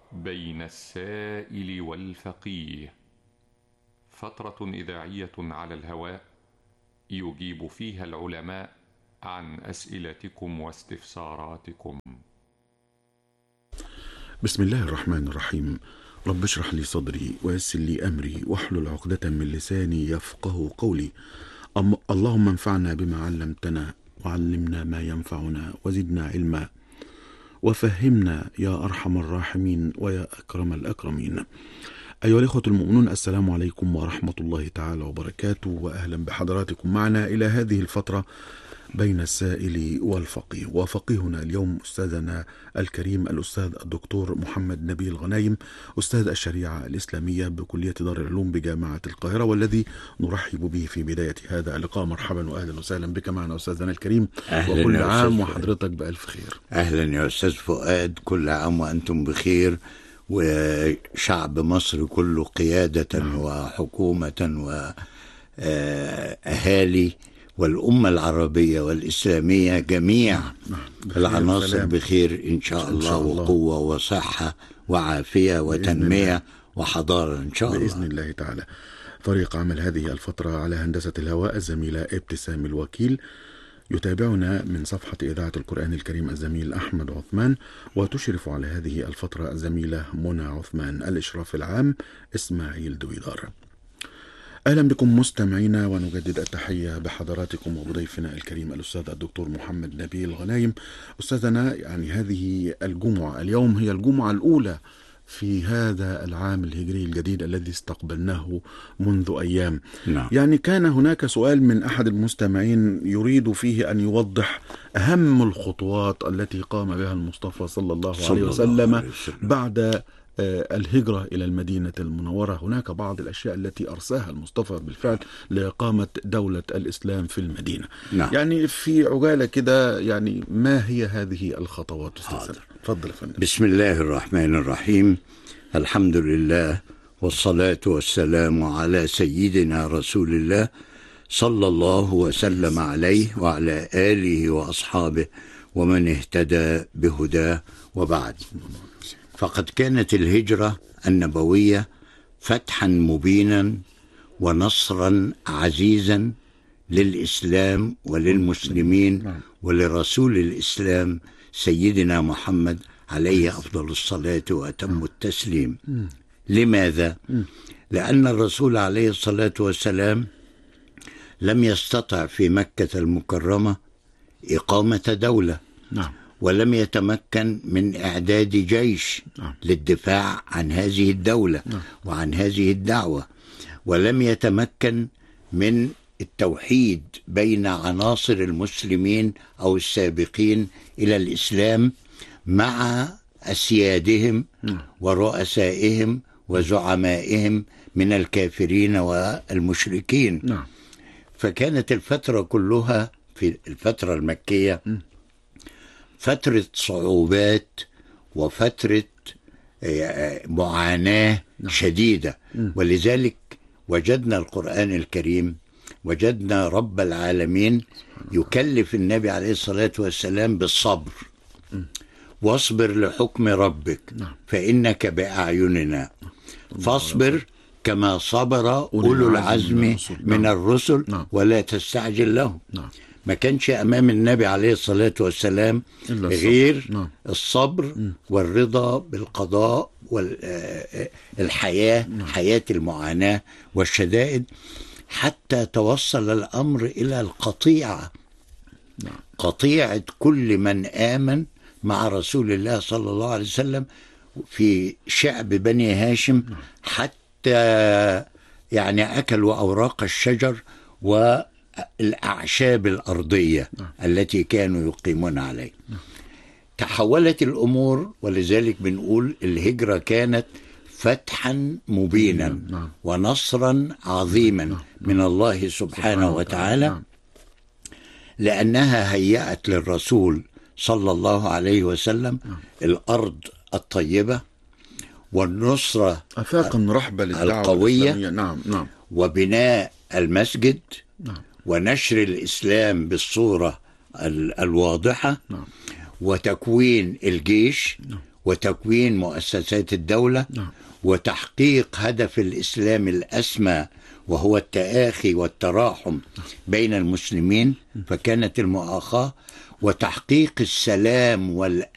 بين السائل والفقيه، فترة إذاعية على الهواء يجيب فيها العلماء عن أسئلتكم واستفساراتكم. بسم الله الرحمن الرحيم. رب اشرح لي صدري ويسر لي أمري واحلل عقدة من لساني يفقه قولي. اللهم انفعنا بما علمتنا وعلمنا ما ينفعنا وزدنا علما وفهمنا يا أرحم الراحمين ويا أكرم الأكرمين. أيها الإخوة المؤمنون، السلام عليكم ورحمة الله تعالى وبركاته، وأهلا بحضراتكم معنا إلى هذه الفترة بين السائل والفقيه. وفقيهنا اليوم أستاذنا الكريم الأستاذ الدكتور محمد نبيل غنايم، أستاذ الشريعة الإسلامية بكلية دار العلوم بجامعة القاهرة، والذي نرحب به في بداية هذا اللقاء. مرحبا وأهلا وسهلا بك معنا أستاذنا الكريم، وكل عام وحضرتك بألف خير. أهلا يا أستاذ فؤاد، كل عام وأنتم بخير، وشعب مصر كله قيادة وحكومة وأهالي والأمة العربية والإسلامية جميع العناصر بخير إن شاء الله، وقوة وصحة وعافية وتنمية وحضارة إن شاء الله بإذن الله تعالى. فريق عمل هذه الفترة على هندسة الهواء الزميلة ابتسام الوكيل، يتابعنا من صفحة إذاعة القرآن الكريم الزميل أحمد عثمان، وتشرف على هذه الفترة الزميلة منى عثمان، الإشراف العام إسماعيل دويدار. أهلا بكم مستمعينا، ونجدد التحية بحضراتكم وبضيفنا الكريم الأستاذ الدكتور محمد نبيل غنايم. أستاذنا، يعني هذه الجمعة اليوم هي الجمعة الأولى في هذا العام الهجري الجديد الذي استقبلناه منذ أيام. يعني كان هناك سؤال من أحد المستمعين يريد فيه أن يوضح أهم الخطوات التي قام بها المصطفى صلى الله عليه وسلم بعد الهجرة إلى المدينة المنورة. هناك بعض الأشياء التي أرساها المصطفى بالفعل لإقامة دولة الإسلام في المدينة. يعني في عجالة كده، يعني ما هي هذه الخطوات أستاذ؟ تفضل فندم. بسم الله الرحمن الرحيم. الحمد لله والصلاة والسلام على سيدنا رسول الله صلى الله وسلم عليه وعلى آله وأصحابه ومن اهتدى بهداه، وبعد. فقد كانت الهجرة النبوية فتحا مبينا ونصرا عزيزا للإسلام وللمسلمين ولرسول الإسلام سيدنا محمد عليه أفضل الصلاة وأتم التسليم. لماذا؟ لأن الرسول عليه الصلاة والسلام لم يستطع في مكة المكرمة إقامة دولة، ولم يتمكن من إعداد جيش للدفاع عن هذه الدولة وعن هذه الدعوة، ولم يتمكن من التوحيد بين عناصر المسلمين أو السابقين إلى الإسلام مع أسيادهم ورؤسائهم وزعمائهم من الكافرين والمشركين. فكانت الفترة كلها في الفترة المكية فترة صعوبات وفترة معاناة شديدة، ولذلك وجدنا القرآن الكريم، وجدنا رب العالمين يكلف النبي عليه الصلاة والسلام بالصبر. واصبر لحكم ربك فإنك بأعيننا فاصبر كما صبر أولو العزم من الرسل ولا تستعجل لهم. ما كانش أمام النبي عليه الصلاة والسلام غير الصبر والرضا بالقضاء والحياة، حياة المعاناة والشدائد، حتى توصل الأمر إلى القطيعة، قطيعة كل من آمن مع رسول الله صلى الله عليه وسلم في شعب بني هاشم، حتى يعني أكلوا أوراق الشجر والأعشاب الأرضية التي كانوا يقيمون عليه. تحولت الأمور، ولذلك بنقول الهجرة كانت فتحا مبينا ونصرا عظيما من الله سبحانه وتعالى، لأنها هيأت للرسول صلى الله عليه وسلم الأرض الطيبة والنصرة القوية، وبناء المسجد، ونشر الإسلام بالصورة الواضحة، وتكوين الجيش، وتكوين مؤسسات الدولة وتحقيق هدف الإسلام الأسمى وهو التآخي والتراحم بين المسلمين، فكانت المؤاخاة، وتحقيق السلام